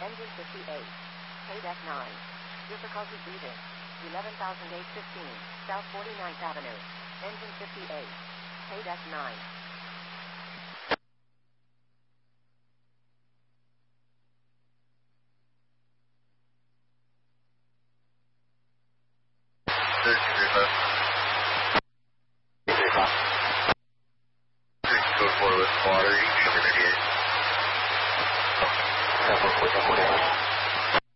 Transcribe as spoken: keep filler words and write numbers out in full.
Engine fifty-eight. K-Deck nine. Difficulty breathing. eleven thousand eight hundred fifteen. South forty-ninth Avenue. Engine fifty-eight. K-Deck nine. Water, you can get it.